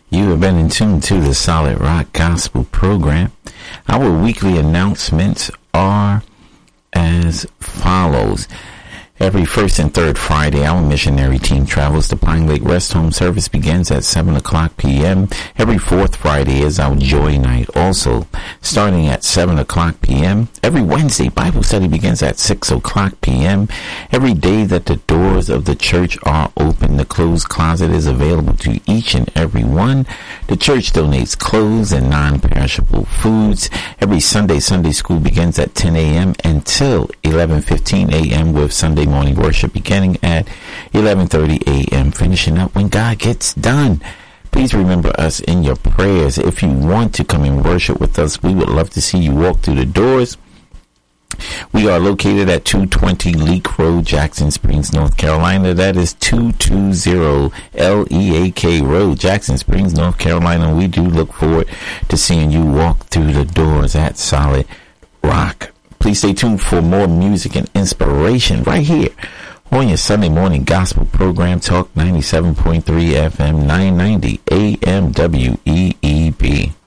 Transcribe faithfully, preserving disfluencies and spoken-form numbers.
You have been in tune to the Solid Rock Gospel program. Our weekly announcements are as follows. Every first and third Friday, our missionary team travels to Pine Lake Rest Home. Service begins at seven o'clock p.m. Every fourth Friday is our Joy Night, also starting at seven o'clock p.m. Every Wednesday, Bible study begins at six o'clock p.m. Every day that the doors of the church are open, the clothes closet is available to each and every one. The church donates clothes and non-perishable foods. Every Sunday, Sunday school begins at ten a.m. until eleven fifteen a.m. with Sunday morning worship beginning at eleven thirty a.m. finishing up when God gets done. Please remember us in your prayers. If you want to come and worship with us, we would love to see you walk through the doors. We are located at two twenty Leak Road, Jackson Springs, North Carolina. That is two twenty L E A K Road, Jackson Springs, North Carolina. We do look forward to seeing you walk through the doors at Solid Rock. Please stay tuned for more music and inspiration right here on your Sunday morning gospel program, Talk ninety-seven point three F M, nine ninety A M W E E B.